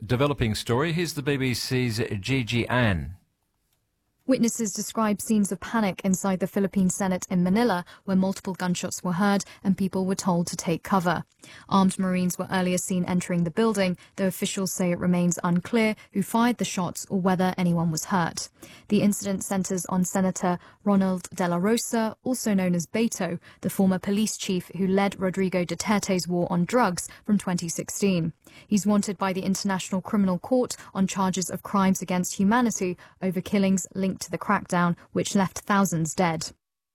developing story. Here's the BBC's Gigi Ann. Witnesses describe scenes of panic inside the Philippine Senate in Manila, where multiple gunshots were heard and people were told to take cover. Armed Marines were earlier seen entering the building, though officials say it remains unclear who fired the shots or whether anyone was hurt. The incident centres on Senator Ronald De La Rosa, also known as Beto, the former police chief who led Rodrigo Duterte's war on drugs from 2016. He's wanted by the International Criminal Court on charges of crimes against humanity over killings linked to the crackdown, which left thousands dead.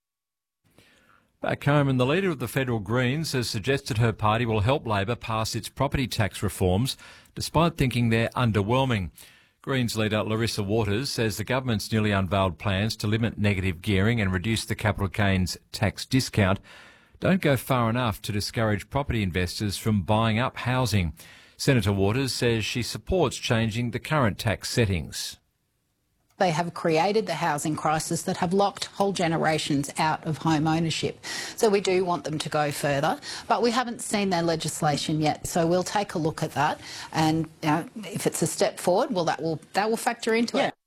Back home, and the leader of the Federal Greens has suggested her party will help Labor pass its property tax reforms, despite thinking they're underwhelming. Greens leader Larissa Waters says the government's newly unveiled plans to limit negative gearing and reduce the capital gains tax discount don't go far enough to discourage property investors from buying up housing. Senator Waters says she supports changing the current tax settings. They have created the housing crisis that have locked whole generations out of home ownership. So we do want them to go further, but we haven't seen their legislation yet. So we'll take a look at that, and if it's a step forward, well, that will factor into it.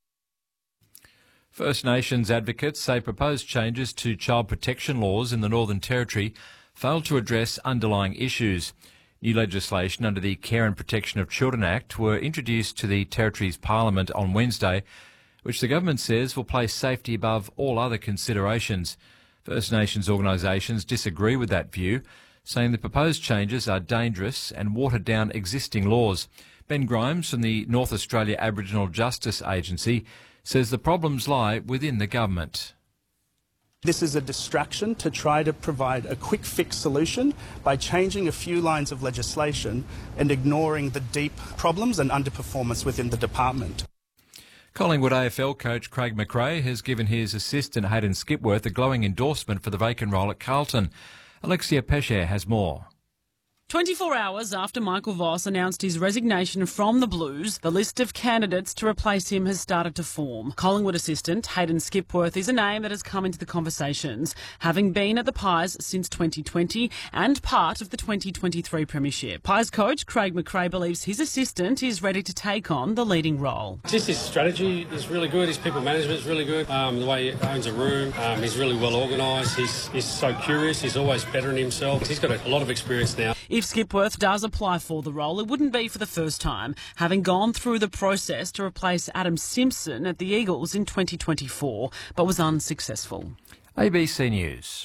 First Nations advocates say proposed changes to child protection laws in the Northern Territory failed to address underlying issues. New legislation under the Care and Protection of Children Act were introduced to the Territory's Parliament on Wednesday, which the government says will place safety above all other considerations. First Nations organisations disagree with that view, saying the proposed changes are dangerous and water down existing laws. Ben Grimes from the North Australia Aboriginal Justice Agency says the problems lie within the government. This is a distraction to try to provide a quick fix solution by changing a few lines of legislation and ignoring the deep problems and underperformance within the department. Collingwood AFL coach Craig McRae has given his assistant Hayden Skipworth a glowing endorsement for the vacant role at Carlton. Alexia Pesce has more. 24 hours after Michael Voss announced his resignation from the Blues, the list of candidates to replace him has started to form. Collingwood assistant Hayden Skipworth is a name that has come into the conversations, having been at the Pies since 2020 and part of the 2023 Premiership. Pies coach Craig McRae believes his assistant is ready to take on the leading role. Just his strategy is really good, his people management is really good, the way he owns a room, he's really well organised, he's so curious, he's always bettering himself. He's got a lot of experience now. If Skipworth does apply for the role, it wouldn't be for the first time, having gone through the process to replace Adam Simpson at the Eagles in 2024, but was unsuccessful. ABC News.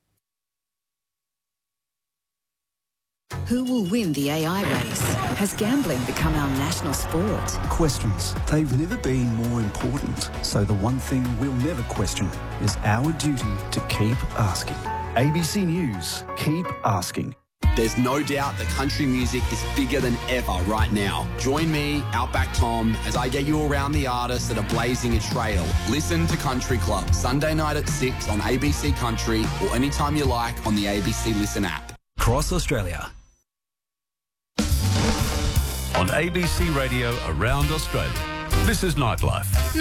Who will win the AI race? Has gambling become our national sport? Questions. They've never been more important. So the one thing we'll never question is our duty to keep asking. ABC News. Keep asking. There's no doubt that country music is bigger than ever right now. Join me, Outback Tom, as I get you around the artists that are blazing a trail. Listen to Country Club, Sunday night at 6 on ABC Country or anytime you like on the ABC Listen app. Cross Australia. On ABC Radio around Australia. This is Nightlife.